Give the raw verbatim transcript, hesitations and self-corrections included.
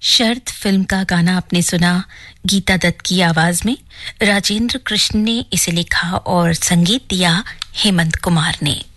शर्त फिल्म का गाना आपने सुना गीता दत्त की आवाज में। राजेंद्र कृष्ण ने इसे लिखा और संगीत दिया हेमंत कुमार ने।